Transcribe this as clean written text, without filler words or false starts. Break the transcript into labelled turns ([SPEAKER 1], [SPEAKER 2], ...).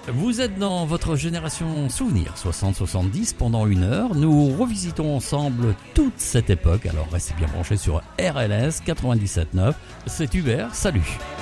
[SPEAKER 1] Vous êtes dans votre génération souvenir 60-70 pendant 1 heure. Nous revisitons ensemble toute cette époque. Alors restez bien branchés sur RLS 97.9. C'est Hubert, salut.